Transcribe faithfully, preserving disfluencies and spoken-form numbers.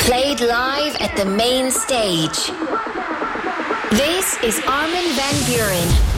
Played live at the main stage. This is Armin van Buuren.